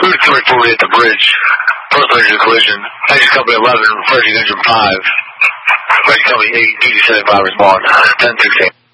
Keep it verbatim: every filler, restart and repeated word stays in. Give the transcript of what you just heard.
Route three forty at the bridge. First major collision. Engine company eleven, refreshing engine five. Refreshing company eight, duty seventy-five, respond. ten sixteen.